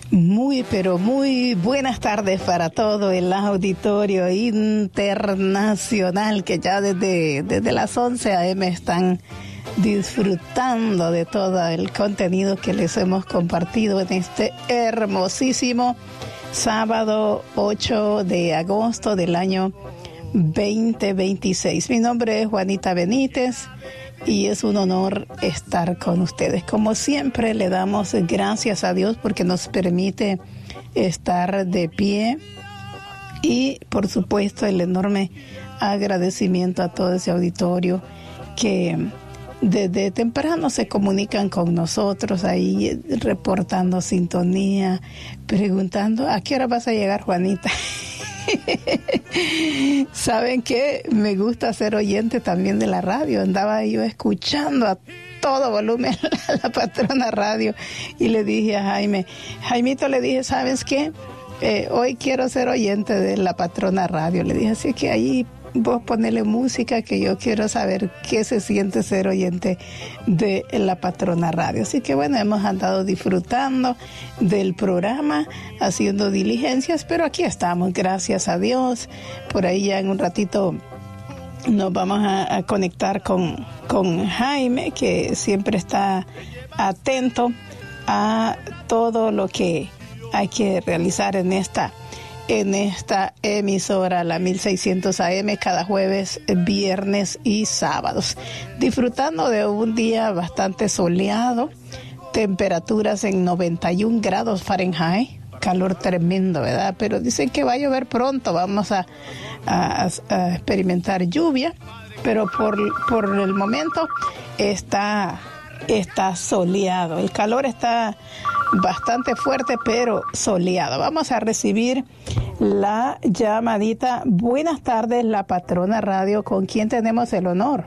Muy, pero muy buenas tardes para todo el auditorio internacional que ya desde las 11 a.m. están disfrutando de todo el contenido que les hemos compartido en este hermosísimo sábado 8 de agosto del año 2026. Mi nombre es Juanita Benítez y es un honor estar con ustedes. Como siempre, le damos gracias a Dios porque nos permite estar de pie y, por supuesto, el enorme agradecimiento a todo ese auditorio que desde temprano se comunican con nosotros ahí reportando sintonía, preguntando ¿a qué hora vas a llegar, Juanita? ¿Saben qué? Me gusta ser oyente también de la radio. Andaba yo escuchando a todo volumen a la patrona radio y le dije a Jaimito, le dije, ¿sabes qué? Hoy quiero ser oyente de la patrona radio. Le dije, así que ahí vos ponele música que yo quiero saber qué se siente ser oyente de la patrona radio. Así que bueno, hemos andado disfrutando del programa, haciendo diligencias, pero aquí estamos, gracias a Dios. Por ahí ya en un ratito nos vamos a conectar con Jaime, que siempre está atento a todo lo que hay que realizar en esta emisora, la 1600 AM, cada jueves, viernes y sábados. Disfrutando de un día bastante soleado, temperaturas en 91 grados Fahrenheit, calor tremendo, ¿verdad? Pero dicen que va a llover pronto, vamos a experimentar lluvia, pero por el momento está soleado. El calor está bastante fuerte, pero soleado. Vamos a recibir la llamadita. Buenas tardes, la patrona radio. ¿Con quién tenemos el honor?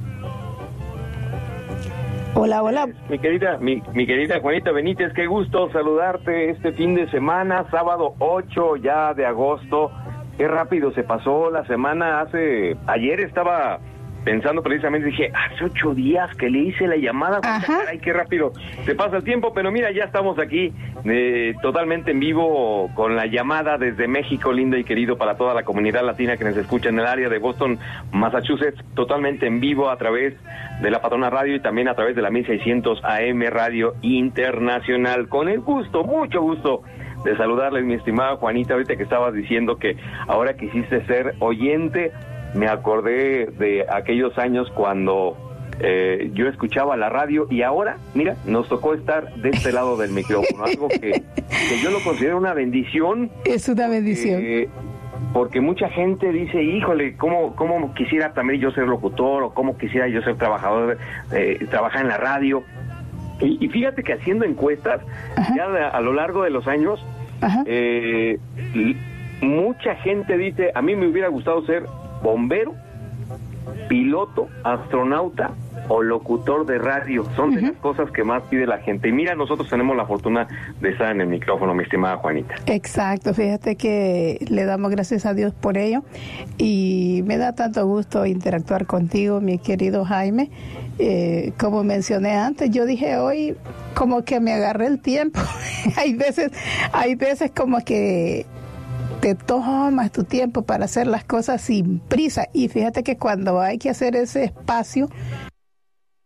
Hola, hola. Mi querida Juanita Benítez, qué gusto saludarte este fin de semana, sábado 8 ya de agosto. Qué rápido se pasó la semana. Ayer estaba pensando precisamente, dije, hace 8 días que le hice la llamada. Ay, qué rápido se pasa el tiempo, pero mira, ya estamos aquí totalmente en vivo con la llamada desde México, lindo y querido para toda la comunidad latina que nos escucha en el área de Boston, Massachusetts, totalmente en vivo a través de la Patrona Radio y también a través de la 1600 AM Radio Internacional. Con el gusto, mucho gusto de saludarles, mi estimada Juanita, ahorita que estabas diciendo que ahora quisiste ser oyente. Me acordé de aquellos años cuando yo escuchaba la radio y ahora, mira, nos tocó estar de este lado del micrófono, algo que yo lo considero una bendición. Es una bendición. Porque mucha gente dice, híjole, ¿cómo quisiera también yo ser locutor o cómo quisiera yo ser trabajador, trabajar en la radio? Y fíjate que haciendo encuestas, ya a lo largo de los años, mucha gente dice, a mí me hubiera gustado ser bombero, piloto, astronauta o locutor de radio. Son de las cosas que más pide la gente. Y mira, nosotros tenemos la fortuna de estar en el micrófono, mi estimada Juanita. Exacto, fíjate que le damos gracias a Dios por ello. Y me da tanto gusto interactuar contigo, mi querido Jaime. Como mencioné antes, yo dije hoy como que me agarré el tiempo. hay veces como que te tomas tu tiempo para hacer las cosas sin prisa, y fíjate que cuando hay que hacer ese espacio